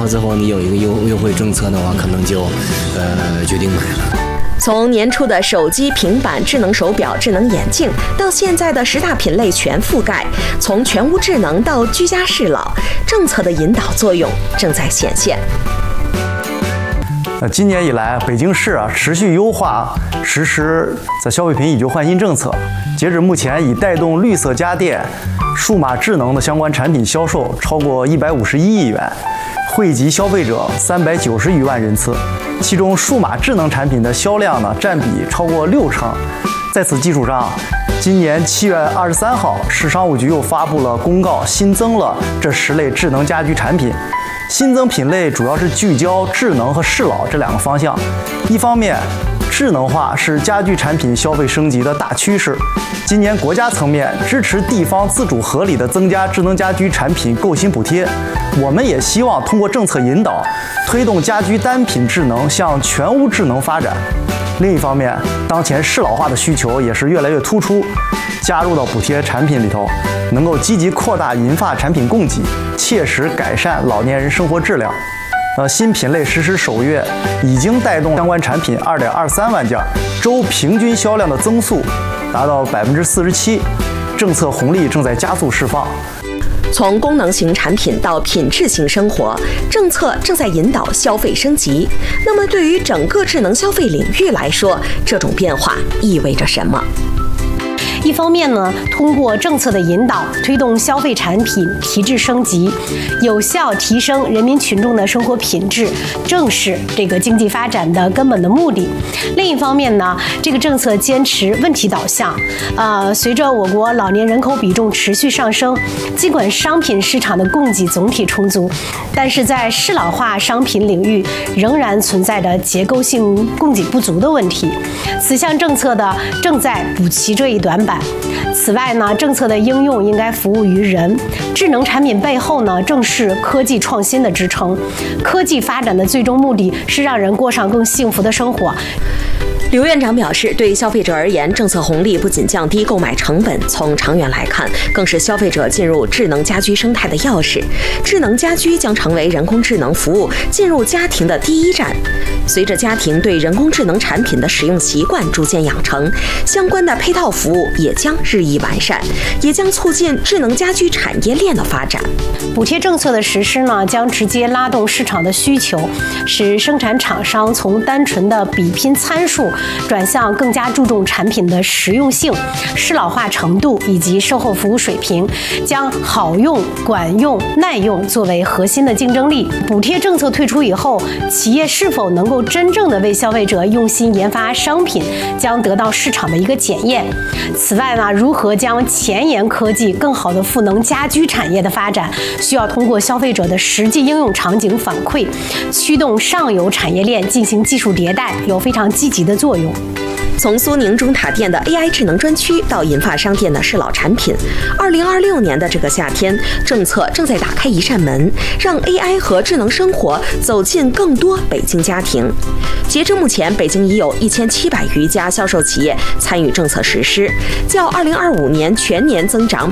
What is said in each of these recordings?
之后你有一个优惠政策的话，可能就决定买了。 从年初的手机、平板、智能手表、智能眼镜，到现在的10大品类全覆盖，从全屋智能到居家适老，政策的引导作用正在显现。 今年以来，北京市持续优化实施在消费品以旧换新政策，截止目前已带动绿色家电、数码智能的相关产品销售超过151亿元，惠及消费者390余万人次。其中，数码智能产品的销量占比超过60%。在此基础上，今年7月23号，市商务局又发布了公告，新增了这10类智能家居产品。新增品类主要是聚焦智能和适老这2个方向。一方面，智能化是家居产品消费升级的大趋势。今年国家层面支持地方自主合理的增加智能家居产品购新补贴，我们也希望通过政策引导，推动家居单品智能向全屋智能发展。另一方面，当前适老化的需求也是越来越突出，加入到补贴产品里头，能够积极扩大银发产品供给，切实改善老年人生活质量。新品类实施首月已经带动相关产品2.23万件，周平均销量的增速达到47%，政策红利正在加速释放。 从功能型产品到品质型生活，政策正在引导消费升级。那么，对于整个智能消费领域来说，这种变化意味着什么？ 一方面呢，通过政策的引导，推动消费产品提质升级，有效提升人民群众的生活品质，正是这个经济发展的根本的目的。另一方面呢，这个政策坚持问题导向。随着我国老年人口比重持续上升，尽管商品市场的供给总体充足，但是在适老化商品领域仍然存在着结构性供给不足的问题。此项政策正在补齐这一短板。此外呢，政策的应用应该服务于人。智能产品背后呢，正是科技创新的支撑。科技发展的最终目的是让人过上更幸福的生活。 刘院长表示，对消费者而言，政策红利不仅降低购买成本，从长远来看，更是消费者进入智能家居生态的钥匙。智能家居将成为人工智能服务进入家庭的第一站。随着家庭对人工智能产品的使用习惯逐渐养成，相关的配套服务也将日益完善，也将促进智能家居产业链的发展。 补贴政策的实施呢，将直接拉动市场的需求，使生产厂商从单纯的比拼参数转向更加注重产品的实用性、适老化程度以及售后服务水平，将好用、管用、耐用作为核心的竞争力。补贴政策退出以后，企业是否能够真正的为消费者用心研发商品，将得到市场的一个检验。此外呢，如何将前沿科技更好的赋能家居产业的发展，需要通过消费者的实际应用场景反馈，驱动上游产业链进行技术迭代，有非常积极的作用。 从苏宁中塔店的 AI 智能专区到银发商店的适老产品，2026年的这个夏天，政策正在打开一扇门，让 AI 和智能生活走进更多北京家庭。截至目前，北京已有1700余家销售企业参与政策实施，较2025年全年增长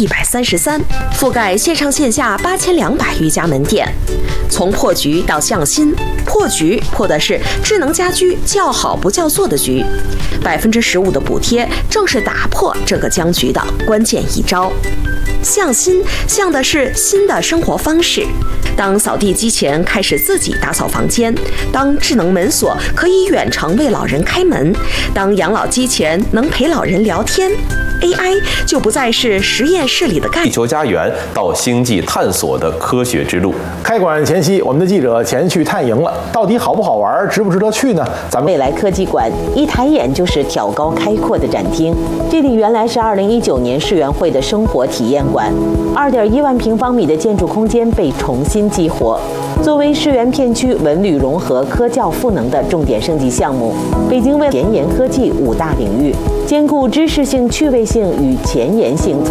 133%，覆盖线上线下8200余家门店。从破局到向新，破局破的是智能家居叫好不叫座的局，15%的补贴正是打破这个僵局的关键一招。向新向的是新的生活方式，当扫地机器人开始自己打扫房间，当智能门锁可以远程为老人开门，当养老机器人能陪老人聊天， AI 就不再是实验室里的概念。 地球家园到星际探索的科学之路。 开馆前夕，我们的记者前去探营了，到底好不好玩，值不值得去呢？咱们未来科技馆一抬眼就是挑高开阔的展厅，这里原来是2019年世园会的生活体验馆，2.1万平方米的建筑空间被重新激活。作为世园片区文旅融合、科教赋能的重点升级项目，北京为前沿科技5大领域，兼顾知识性、趣味性与前沿性。